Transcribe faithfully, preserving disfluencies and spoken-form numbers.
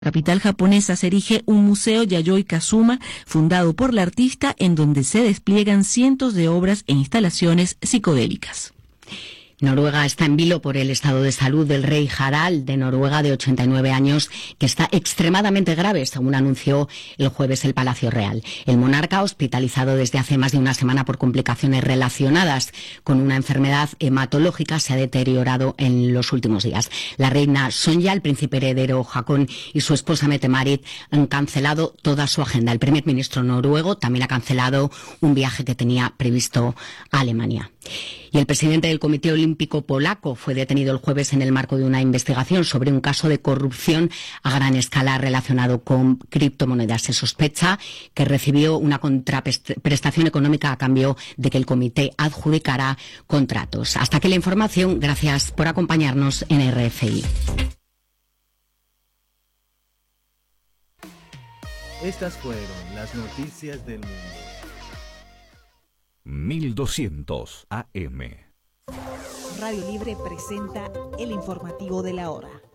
capital japonesa se erige un museo Yayoi Kazuma, fundado por la artista, en donde se despliegan cientos de obras e instalaciones psicodélicas. Noruega está en vilo por el estado de salud del rey Harald de Noruega, de ochenta y nueve años, que está extremadamente grave, según anunció el jueves el Palacio Real. El monarca, hospitalizado desde hace más de una semana por complicaciones relacionadas con una enfermedad hematológica, se ha deteriorado en los últimos días. La reina Sonja, el príncipe heredero Haakon y su esposa Mette-Marit han cancelado toda su agenda. El primer ministro noruego también ha cancelado un viaje que tenía previsto a Alemania. Y el presidente del Comité Olímpico polaco fue detenido el jueves en el marco de una investigación sobre un caso de corrupción a gran escala relacionado con criptomonedas. Se sospecha que recibió una contraprestación económica a cambio de que el comité adjudicara contratos. Hasta aquí la información. Gracias por acompañarnos en R F I. Estas fueron las noticias del mundo. mil doscientos A M. Radio Libre presenta el informativo de la hora.